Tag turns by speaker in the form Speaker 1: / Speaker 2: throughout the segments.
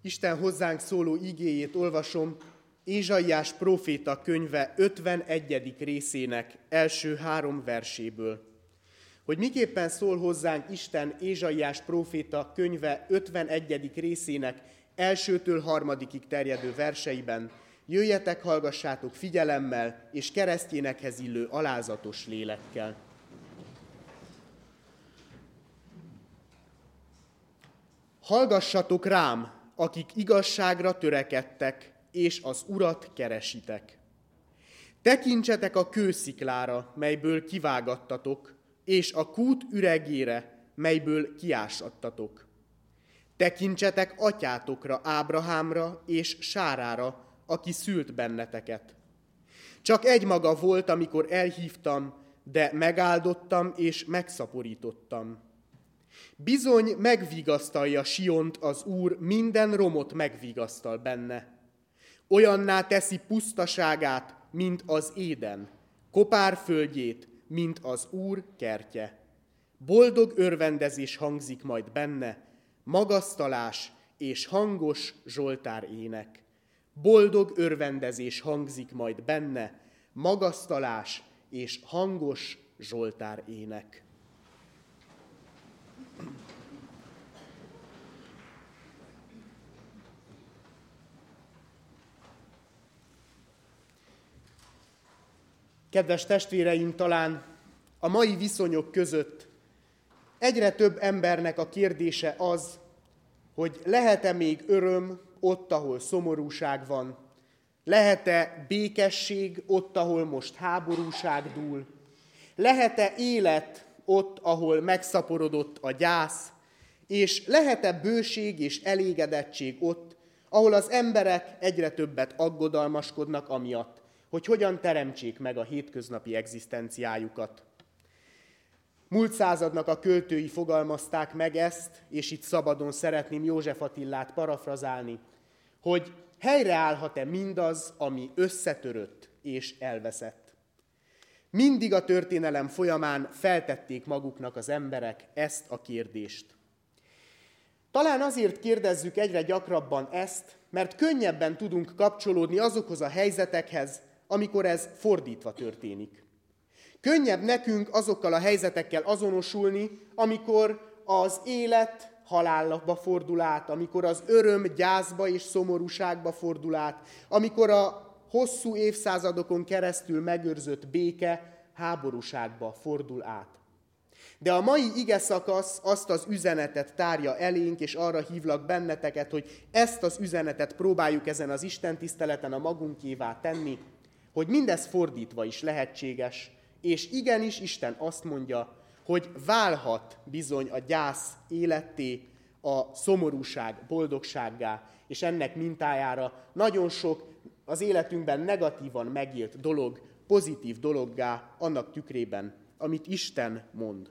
Speaker 1: Isten hozzánk szóló igéjét olvasom Ézsaiás próféta könyve 51. részének első 3 verséből. Hogy miképpen szól hozzánk Isten Ézsaiás próféta könyve 51. részének elsőtől 3. terjedő verseiben, jöjjetek, hallgassátok figyelemmel és keresztjénekhez illő alázatos lélekkel. Hallgassatok rám, akik igazságra törekedtek, és az Urat keresitek. Tekintsetek a kősziklára, melyből kivágattatok, és a kút üregére, melyből kiásattatok. Tekintsetek atyátokra, Ábrahámra és Sárára, aki szült benneteket. Csak egy maga volt, amikor elhívtam, de megáldottam és megszaporítottam. Bizony megvigasztalja Siont az Úr, minden romot megvigasztal benne. Olyanná teszi pusztaságát, mint az Éden, kopárföldjét, mint az Úr kertje. Boldog örvendezés hangzik majd benne, magasztalás és hangos zsoltár ének. Boldog örvendezés hangzik majd benne, magasztalás és hangos zsoltár ének. Kedves testvéreim, talán a mai viszonyok között egyre több embernek a kérdése az, hogy lehet-e még öröm ott, ahol szomorúság van, lehet-e békesség ott, ahol most háborúság dúl, lehet-e élet ott, ahol megszaporodott a gyász, és lehet-e bőség és elégedettség ott, ahol az emberek egyre többet aggodalmaskodnak amiatt, hogy hogyan teremtsék meg a hétköznapi egzisztenciájukat. Múlt századnak a költői fogalmazták meg ezt, és itt szabadon szeretném József Attilát parafrazálni, hogy helyreállhat-e mindaz, ami összetörött és elveszett. Mindig a történelem folyamán feltették maguknak az emberek ezt a kérdést. Talán azért kérdezzük egyre gyakrabban ezt, mert könnyebben tudunk kapcsolódni azokhoz a helyzetekhez, amikor ez fordítva történik. Könnyebb nekünk azokkal a helyzetekkel azonosulni, amikor az élet halálba fordul át, amikor az öröm gyászba és szomorúságba fordul át, amikor a hosszú évszázadokon keresztül megőrzött béke háborúságba fordul át. De a mai ige szakasz azt az üzenetet tárja elénk, és arra hívlak benneteket, hogy ezt az üzenetet próbáljuk ezen az istentiszteleten a magunkévá tenni, hogy mindez fordítva is lehetséges, és igenis Isten azt mondja, hogy válhat bizony a gyász életté, a szomorúság boldogsággá, és ennek mintájára nagyon sok az életünkben negatívan megélt dolog, pozitív dologgá annak tükrében, amit Isten mond.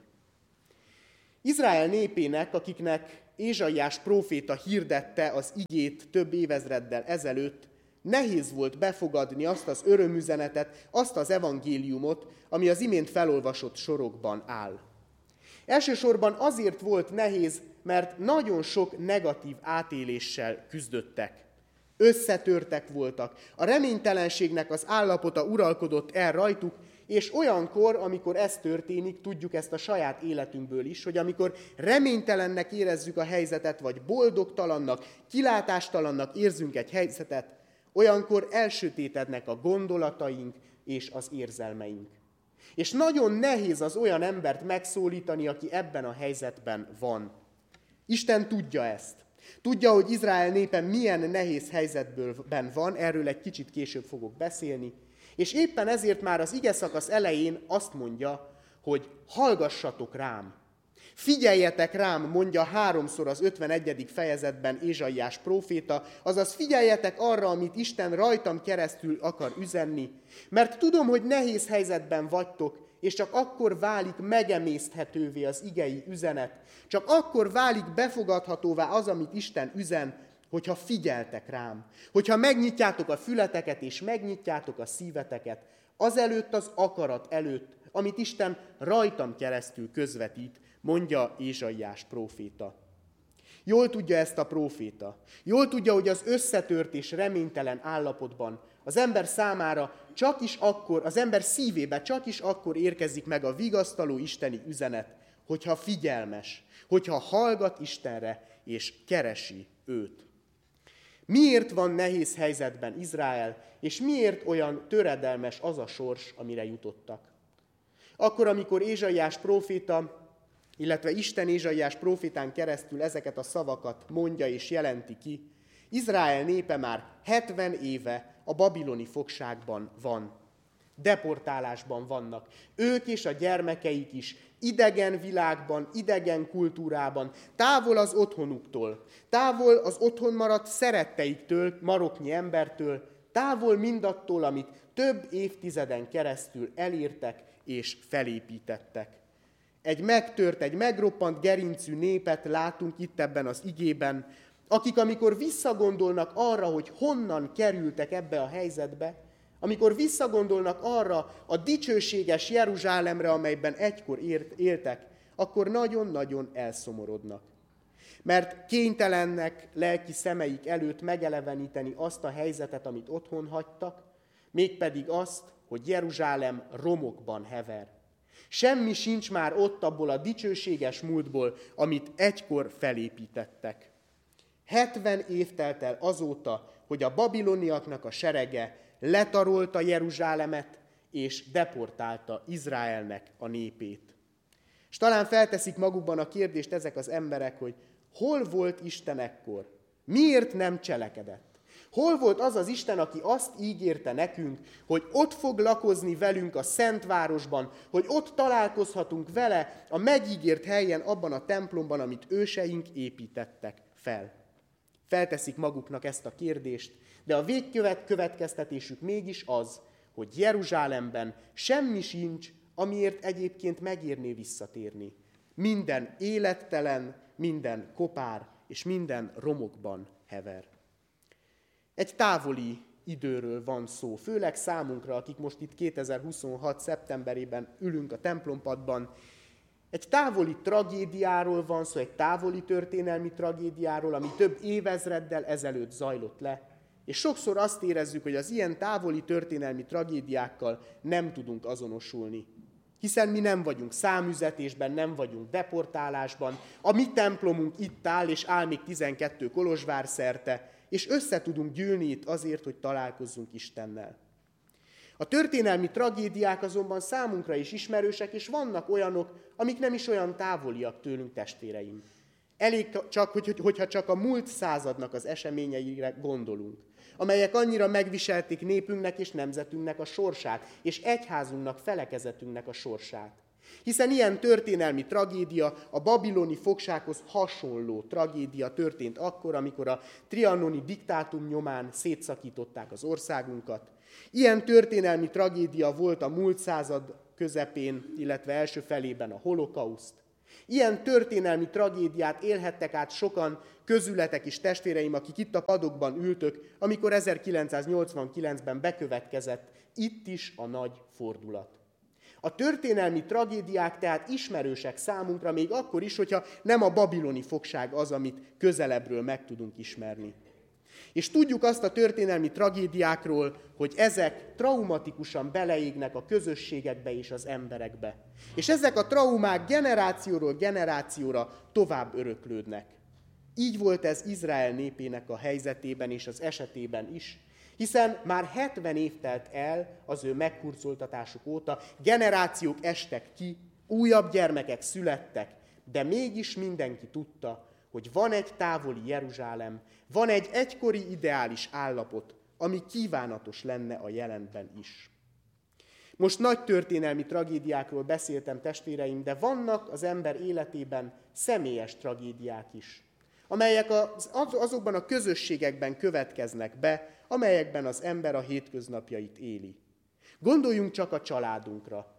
Speaker 1: Izrael népének, akiknek Ézsaiás próféta hirdette az igét több évezreddel ezelőtt, nehéz volt befogadni azt az örömüzenetet, azt az evangéliumot, ami az imént felolvasott sorokban áll. Elsősorban azért volt nehéz, mert nagyon sok negatív átéléssel küzdöttek. Összetörtek voltak, a reménytelenségnek az állapota uralkodott el rajtuk, és olyankor, amikor ez történik, tudjuk ezt a saját életünkből is, hogy amikor reménytelennek érezzük a helyzetet, vagy boldogtalannak, kilátástalannak érzünk egy helyzetet, olyankor elsötétednek a gondolataink és az érzelmeink. És nagyon nehéz az olyan embert megszólítani, aki ebben a helyzetben van. Isten tudja ezt. Tudja, hogy Izrael népe milyen nehéz helyzetben van, erről egy kicsit később fogok beszélni, és éppen ezért már az igeszakasz elején azt mondja, hogy hallgassatok rám. Figyeljetek rám, mondja 3-szor az 51. fejezetben Ézsaiás próféta, azaz figyeljetek arra, amit Isten rajtam keresztül akar üzenni, mert tudom, hogy nehéz helyzetben vagytok, és csak akkor válik megemészthetővé az igei üzenet, csak akkor válik befogadhatóvá az, amit Isten üzen, hogyha figyeltek rám, hogyha megnyitjátok a fületeket és megnyitjátok a szíveteket, azelőtt az akarat előtt, amit Isten rajtam keresztül közvetít, mondja Ézsaiás próféta. Jól tudja ezt a próféta. Jól tudja, hogy az összetört és reménytelen állapotban az ember számára csak is akkor, az ember szívébe csak is akkor érkezik meg a vigasztaló isteni üzenet, hogyha figyelmes, hogyha hallgat Istenre és keresi őt. Miért van nehéz helyzetben Izrael, és miért olyan töredelmes az a sors, amire jutottak? Akkor, amikor Ézsaiás próféta, illetve Isten Ézsaiás prófétán keresztül ezeket a szavakat mondja és jelenti ki, Izrael népe már 70 éve a babiloni fogságban van. Deportálásban vannak. Ők és a gyermekeik is idegen világban, idegen kultúrában, távol az otthonuktól, távol az otthon maradt szeretteiktől, maroknyi embertől, távol mindattól, amit több évtizeden keresztül elértek és felépítettek. Egy megtört, egy megroppant gerincű népet látunk itt ebben az igében, akik amikor visszagondolnak arra, hogy honnan kerültek ebbe a helyzetbe, amikor visszagondolnak arra a dicsőséges Jeruzsálemre, amelyben egykor éltek, akkor nagyon-nagyon elszomorodnak. Mert kénytelennek lelki szemeik előtt megeleveníteni azt a helyzetet, amit otthon hagytak, mégpedig azt, hogy Jeruzsálem romokban hever. Semmi sincs már ott abból a dicsőséges múltból, amit egykor felépítettek. 70 év telt el azóta, hogy a babiloniaknak a serege letarolta Jeruzsálemet, és deportálta Izraelnek a népét. És talán felteszik magukban a kérdést ezek az emberek, hogy hol volt Isten ekkor? Miért nem cselekedett? Hol volt az az Isten, aki azt ígérte nekünk, hogy ott fog lakozni velünk a Szentvárosban, hogy ott találkozhatunk vele a megígért helyen, abban a templomban, amit őseink építettek fel? Felteszik maguknak ezt a kérdést, de a végkövetkeztetésük mégis az, hogy Jeruzsálemben semmi sincs, amiért egyébként megérné visszatérni. Minden élettelen, minden kopár és minden romokban hever. Egy távoli időről van szó, főleg számunkra, akik most itt 2026. szeptemberében ülünk a templompadban. Egy távoli tragédiáról van szó, egy távoli történelmi tragédiáról, ami több évezreddel ezelőtt zajlott le. És sokszor azt érezzük, hogy az ilyen távoli történelmi tragédiákkal nem tudunk azonosulni. Hiszen mi nem vagyunk számüzetésben, nem vagyunk deportálásban, a mi templomunk itt áll, és áll még 12 Kolozsvár szerte, és össze tudunk gyűlni itt azért, hogy találkozzunk Istennel. A történelmi tragédiák azonban számunkra is ismerősek, és vannak olyanok, amik nem is olyan távoliak tőlünk, testvéreim. Elég csak, hogyha csak a múlt századnak az eseményeire gondolunk, amelyek annyira megviselték népünknek és nemzetünknek a sorsát, és egyházunknak, felekezetünknek a sorsát. Hiszen ilyen történelmi tragédia, a babiloni fogsághoz hasonló tragédia történt akkor, amikor a trianoni diktátum nyomán szétszakították az országunkat. Ilyen történelmi tragédia volt a múlt század közepén, illetve első felében a holokauszt. Ilyen történelmi tragédiát élhettek át sokan közületek és testvéreim, akik itt a padokban ültök, amikor 1989-ben bekövetkezett itt is a nagy fordulat. A történelmi tragédiák tehát ismerősek számunkra még akkor is, hogyha nem a babiloni fogság az, amit közelebbről meg tudunk ismerni. És tudjuk azt a történelmi tragédiákról, hogy ezek traumatikusan beleégnek a közösségekbe és az emberekbe. És ezek a traumák generációról generációra tovább öröklődnek. Így volt ez Izrael népének a helyzetében és az esetében is, hiszen már 70 év telt el az ő meghurcoltatásuk óta, generációk estek ki, újabb gyermekek születtek, de mégis mindenki tudta, hogy van egy távoli Jeruzsálem, van egy egykori ideális állapot, ami kívánatos lenne a jelenben is. Most nagy történelmi tragédiákról beszéltem, testvéreim, de vannak az ember életében személyes tragédiák is, amelyek azokban a közösségekben következnek be, amelyekben az ember a hétköznapjait éli. Gondoljunk csak a családunkra.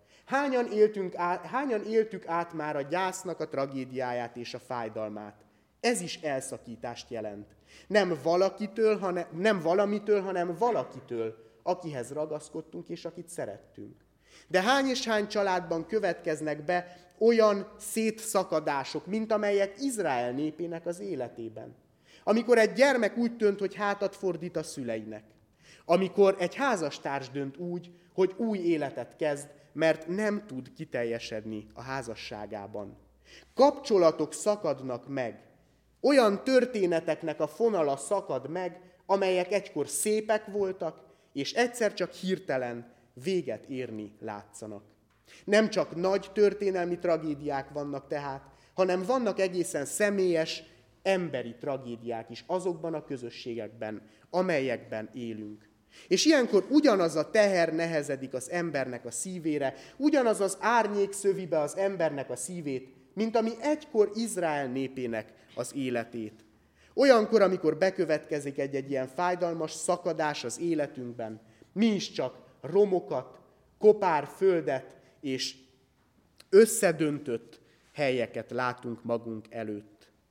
Speaker 1: Hányan éltük át már a gyásznak a tragédiáját és a fájdalmát? Ez is elszakítást jelent. Nem valamitől, hanem valakitől, akihez ragaszkodtunk és akit szerettünk. De hány és hány családban következnek be olyan szétszakadások, mint amelyek Izrael népének az életében. Amikor egy gyermek úgy dönt, hogy hátat fordít a szüleinek. Amikor egy házastárs dönt úgy, hogy új életet kezd, mert nem tud kiteljesedni a házasságában. Kapcsolatok szakadnak meg. Olyan történeteknek a fonala szakad meg, amelyek egykor szépek voltak, és egyszer csak hirtelen véget érni látszanak. Nem csak nagy történelmi tragédiák vannak tehát, hanem vannak egészen személyes, emberi tragédiák is azokban a közösségekben, amelyekben élünk. És ilyenkor ugyanaz a teher nehezedik az embernek a szívére, ugyanaz az árnyék szövi be az embernek a szívét, mint ami egykor Izrael népének az életét. Olyankor, amikor bekövetkezik egy ilyen fájdalmas szakadás az életünkben, mi is csak romokat, kopár földet és összedöntött helyeket látunk magunk előtt.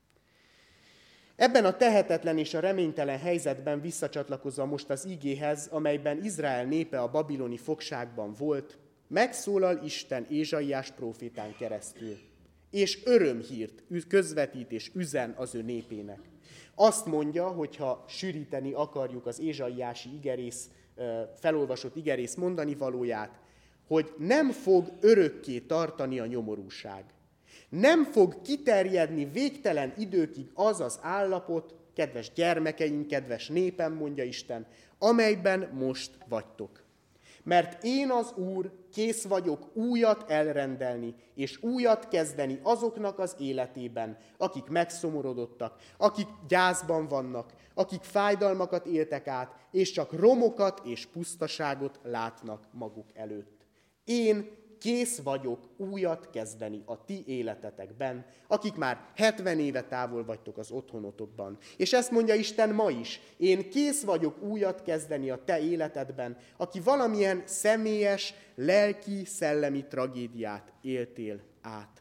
Speaker 1: Ebben a tehetetlen és a reménytelen helyzetben visszacsatlakozva most az igéhez, amelyben Izrael népe a babiloni fogságban volt, megszólal Isten Ézsaiás prófétán keresztül, és örömhírt közvetít és üzen az ő népének. Azt mondja, hogyha sűríteni akarjuk az ézsaiási igerész, felolvasott igerész mondani valóját, hogy nem fog örökké tartani a nyomorúság. Nem fog kiterjedni végtelen időkig az az állapot, kedves gyermekeink, kedves népem, mondja Isten, amelyben most vagytok. Mert én az Úr kész vagyok újat elrendelni, és újat kezdeni azoknak az életében, akik megszomorodottak, akik gyászban vannak, akik fájdalmakat éltek át, és csak romokat és pusztaságot látnak maguk előtt. Én kész vagyok újat kezdeni a ti életetekben, akik már 70 éve távol vagytok az otthonotokban. És ezt mondja Isten ma is. Én kész vagyok újat kezdeni a te életedben, aki valamilyen személyes, lelki, szellemi tragédiát éltél át.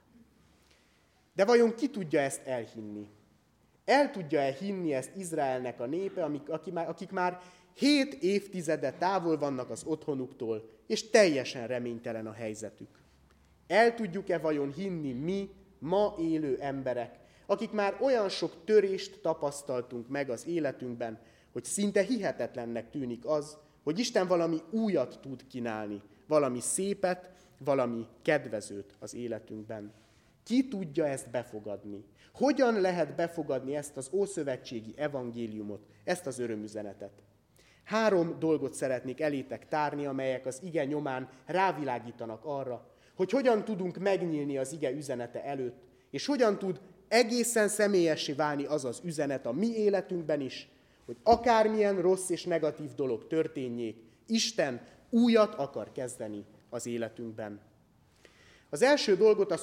Speaker 1: De vajon ki tudja ezt elhinni? El tudja-e hinni ezt Izraelnek a népe, akik már 7 évtizede távol vannak az otthonuktól, és teljesen reménytelen a helyzetük? El tudjuk-e vajon hinni mi, ma élő emberek, akik már olyan sok törést tapasztaltunk meg az életünkben, hogy szinte hihetetlennek tűnik az, hogy Isten valami újat tud kínálni, valami szépet, valami kedvezőt az életünkben? Ki tudja ezt befogadni? Hogyan lehet befogadni ezt az ószövetségi evangéliumot, ezt az örömüzenetet? 3 dolgot szeretnék elétek tárni, amelyek az ige nyomán rávilágítanak arra, hogy hogyan tudunk megnyílni az ige üzenete előtt, és hogyan tud egészen személyessé válni az az üzenet a mi életünkben is, hogy akármilyen rossz és negatív dolog történjék, Isten újat akar kezdeni az életünkben. Az első dolgot az